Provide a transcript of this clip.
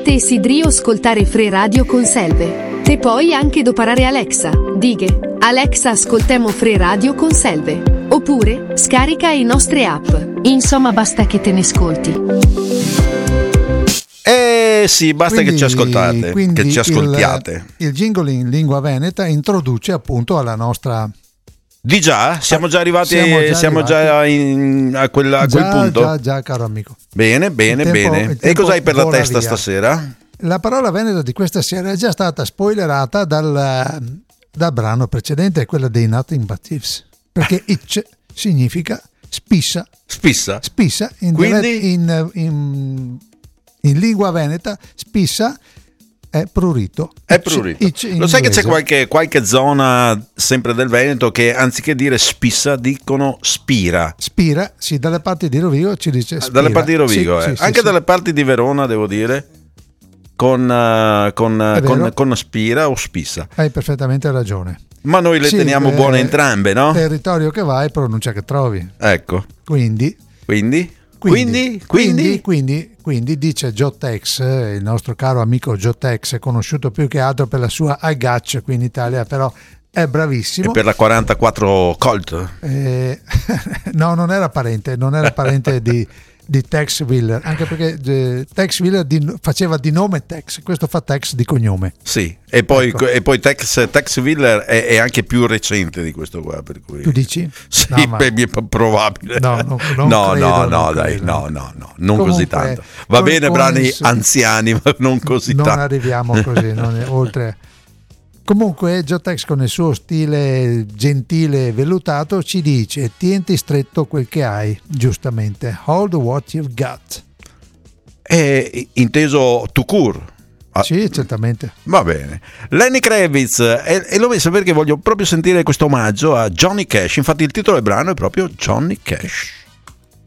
Te sidrio ascoltare Free Radio con Selve. Te poi anche doparare Alexa. Dighe, Alexa ascoltemo Free Radio con Selve. Oppure, scarica i nostre app. Insomma, basta che te ne ascolti. Sì, basta Quindi, che ci ascoltate, che ci ascoltiate. Il jingle in lingua veneta introduce appunto alla nostra... Di già? Siamo già arrivati, a quel punto? Già, caro amico. Bene. E cos'hai per la testa stasera? La parola veneta di questa sera è già stata spoilerata dal brano precedente, è quella dei Nothing But Thieves, perché itch significa spissa. Spissa Quindi? In lingua veneta spissa è prurito. Lo sai che c'è qualche zona sempre del Veneto che anziché dire spissa dicono spira. Spira, sì, dalle parti di Rovigo ci dice spira. Dalle parti di Rovigo, sì, anche dalle parti di Verona, devo dire, con spira o spissa. Hai perfettamente ragione. Ma noi le teniamo buone entrambe, no? Territorio che vai, pronuncia che trovi. Ecco. Quindi dice Joe Tex, il nostro caro amico Joe Tex, è conosciuto più che altro per la sua iGatch qui in Italia, però è bravissimo. E per la 44 Colt? No, non era parente di Tex Willer, anche perché Tex Willer faceva di nome Tex, questo fa Tex di cognome. Sì, e poi Tex Willer è anche più recente di questo qua, per cui... Tu dici? Sì, no, è probabile. Non così tanto. Va bene, brani anziani, ma non così tanto. Non arriviamo così, oltre. Comunque Jotex con il suo stile gentile e vellutato ci dice: tienti stretto quel che hai, giustamente, hold what you've got. È inteso tout court. Sì, certamente. Va bene. Lenny Kravitz, e lo vedo perché voglio proprio sentire questo omaggio a Johnny Cash. Infatti il titolo del brano è proprio Johnny Cash.